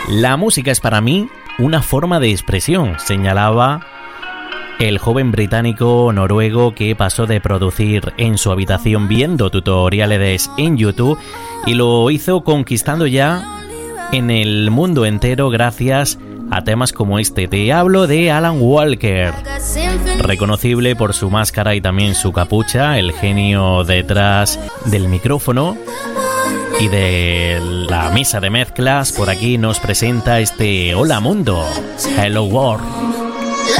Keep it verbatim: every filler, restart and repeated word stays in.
La música es para mí una forma de expresión, señalaba el joven británico noruego que pasó de producir en su habitación viendo tutoriales en YouTube y lo hizo conquistando ya en el mundo entero gracias a temas como este. Te hablo de Alan Walker, reconocible por su máscara y también su capucha, el genio detrás del micrófono y de la mesa de mezclas. Por aquí nos presenta este Hola Mundo, Hello World.